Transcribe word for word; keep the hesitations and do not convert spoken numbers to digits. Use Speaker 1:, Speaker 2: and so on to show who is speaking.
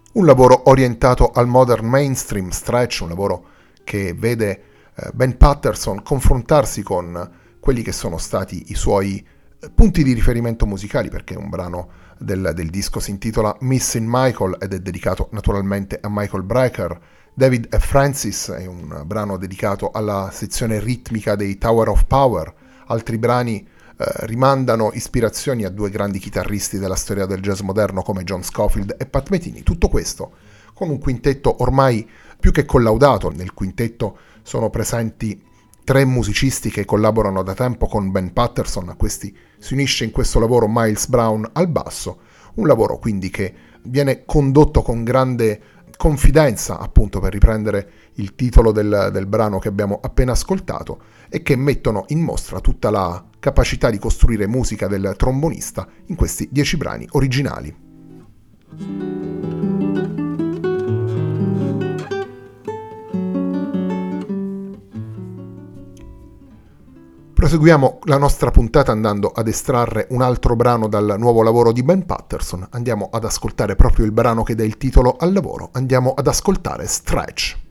Speaker 1: Un lavoro orientato al modern mainstream, Stretch, un lavoro che vede eh, Ben Patterson confrontarsi con quelli che sono stati i suoi eh, punti di riferimento musicali, perché un brano del, del disco si intitola Missing Michael ed è dedicato naturalmente a Michael Brecker. David e Francis è un brano dedicato alla sezione ritmica dei Tower of Power. Altri brani eh, rimandano ispirazioni a due grandi chitarristi della storia del jazz moderno come John Scofield e Pat Metheny. Tutto questo con un quintetto ormai più che collaudato. Nel quintetto sono presenti tre musicisti che collaborano da tempo con Ben Patterson. A questi si unisce in questo lavoro Miles Brown al basso, un lavoro quindi che viene condotto con grande confidenza, appunto per riprendere il titolo del, del brano che abbiamo appena ascoltato, e che mettono in mostra tutta la capacità di costruire musica del trombonista in questi dieci brani originali. Proseguiamo la nostra puntata andando ad estrarre un altro brano dal nuovo lavoro di Ben Patterson. Andiamo ad ascoltare proprio il brano che dà il titolo al lavoro. Andiamo ad ascoltare Stretch.